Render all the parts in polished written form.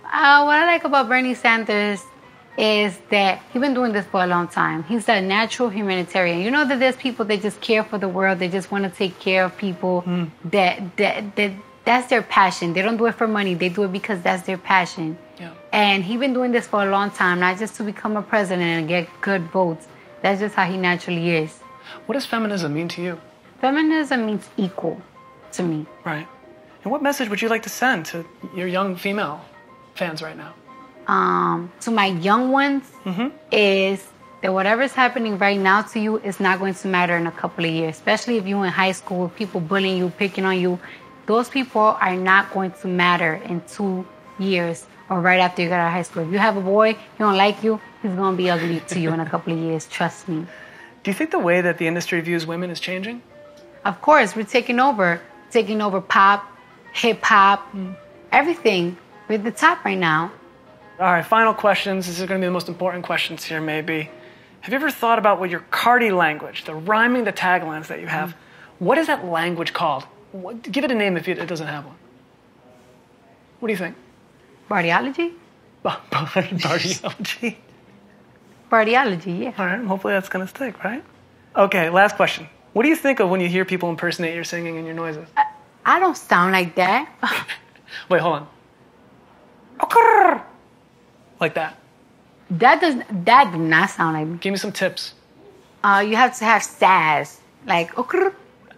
What I like about Bernie Sanders is that he's been doing this for a long time. He's a natural humanitarian. You know that there's people that just care for the world. They just want to take care of people. That's their passion. They don't do it for money. They do it because that's their passion. Yeah. And he's been doing this for a long time, not just to become a president and get good votes. That's just how he naturally is. What does feminism mean to you? Feminism means equal to me. Right. And what message would you like to send to your young female fans right now? To my young ones is that whatever's happening right now to you is not going to matter in a couple of years, especially if you're in high school, people bullying you, picking on you. Those people are not going to matter in 2 years or right after you get out of high school. If you have a boy, he don't like you, he's going to be ugly to you in a couple of years, trust me. Do you think the way that the industry views women is changing? Of course, we're taking over pop, hip-hop, everything. We're at the top right now. All right, final questions. This is going to be the most important questions here, maybe. Have you ever thought about what your Cardi language, the rhyming, the taglines that you have, what is that language called? Give it a name if it doesn't have one. What do you think? Bardiology? Bardiology? Bardiology, yeah. All right, hopefully that's going to stick, right? Okay, last question. What do you think of when you hear people impersonate your singing and your noises? I don't sound like that. Wait, hold on. Like that. That do not sound like me. Give me some tips. You have to have sass, like All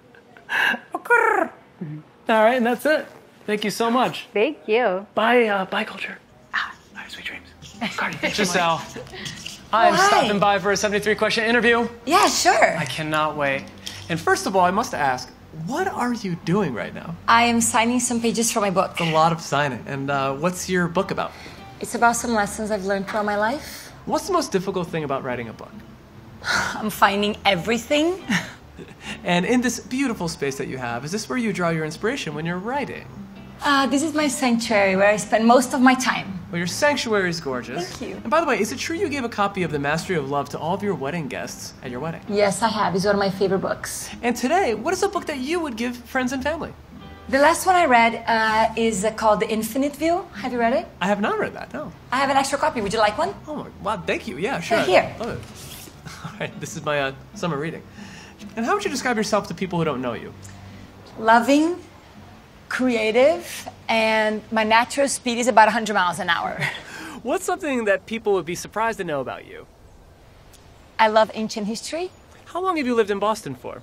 right, and that's it. Thank you so much. Thank you. Bye, Culture. All right, sweet dreams. Cardi, Giselle. I'm stopping by for a 73-question interview. Yeah, sure. I cannot wait. And first of all, I must ask, what are you doing right now? I am signing some pages for my book. A lot of signing. And what's your book about? It's about some lessons I've learned throughout my life. What's the most difficult thing about writing a book? I'm finding everything. And in this beautiful space that you have, is this where you draw your inspiration when you're writing? This is my sanctuary where I spend most of my time. Well, your sanctuary is gorgeous. Thank you. And by the way, is it true you gave a copy of The Mastery of Love to all of your wedding guests at your wedding? Yes, I have. It's one of my favorite books. And today, what is a book that you would give friends and family? The last one I read is called The Infinite View. Have you read it? I have not read that, no. I have an extra copy. Would you like one? Oh, wow, thank you. Yeah, sure. Here. Love it. All right, this is my summer reading. And how would you describe yourself to people who don't know you? Loving, creative, and my natural speed is about 100 miles an hour. What's something that people would be surprised to know about you? I love ancient history. How long have you lived in Boston for?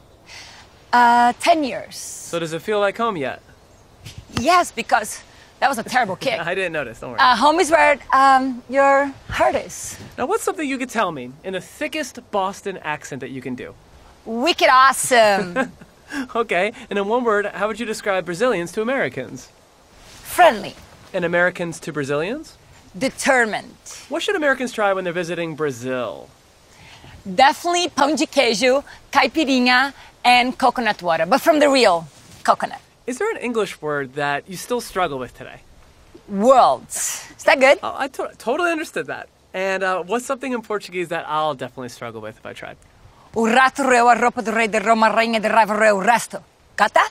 10 years. So does it feel like home yet? Yes, because that was a terrible kick. I didn't notice, don't worry. Home is where your heart is. Now, what's something you could tell me in the thickest Boston accent that you can do? Wicked awesome. Okay, and in one word, how would you describe Brazilians to Americans? Friendly. And Americans to Brazilians? Determined. What should Americans try when they're visiting Brazil? Definitely pão de queijo, caipirinha, and coconut water, but from the real coconut. Is there an English word that you still struggle with today? Worlds. Is that good? Oh, I totally understood that. And what's something in Portuguese that I'll definitely struggle with if I tried? O rato reu a roupa do rei de Roma, rainha de raiva reu o resto. Got that?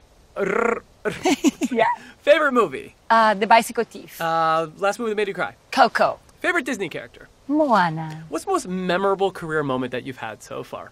Yeah. Favorite movie? The Bicycle Thief. Last movie that made you cry? Coco. Favorite Disney character? Moana. What's the most memorable career moment that you've had so far?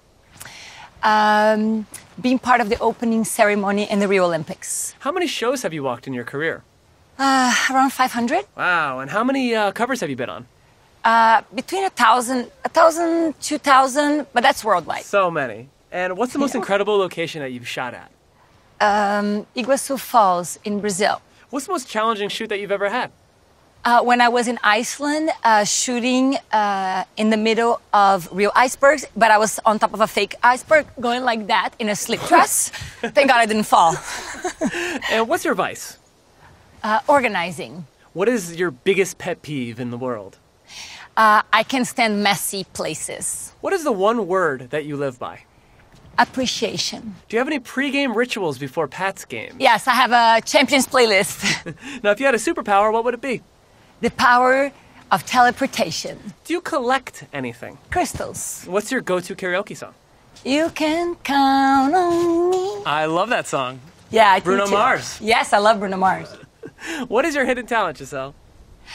Being part of the opening ceremony in the Rio Olympics. How many shows have you walked in your career? Around 500. Wow, and how many covers have you been on? Between 1,000, 2,000, but that's worldwide. So many. And what's the most incredible location that you've shot at? Iguazu Falls in Brazil. What's the most challenging shoot that you've ever had? When I was in Iceland, shooting in the middle of real icebergs, but I was on top of a fake iceberg, going like that in a slip dress. Thank God I didn't fall. And what's your vice? Organizing. What is your biggest pet peeve in the world? I can stand messy places. What is the one word that you live by? Appreciation. Do you have any pre-game rituals before Pat's game? Yes, I have a champions playlist. Now, if you had a superpower, what would it be? The power of teleportation. Do you collect anything? Crystals. What's your go-to karaoke song? You can count on me. I love that song. Yeah, I do Bruno too. Mars. Yes, I love Bruno Mars. What is your hidden talent, Giselle?